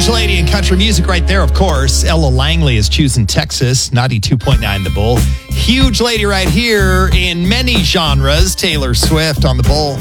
Huge lady in country music right there, of course. Ella Langley is choosing Texas, 92.9 The Bull. Huge lady right here in many genres, Taylor Swift on The Bull.